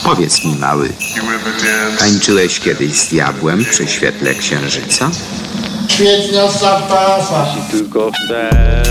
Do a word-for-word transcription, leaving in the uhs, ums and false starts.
Powiedz mi, mały, tańczyłeś kiedyś z diabłem przy świetle księżyca? Świetna zabawa. Tylko chcę